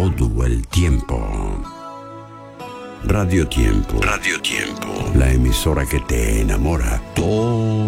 todo el tiempo. Radio Tiempo. Radio Tiempo. La emisora que te enamora todo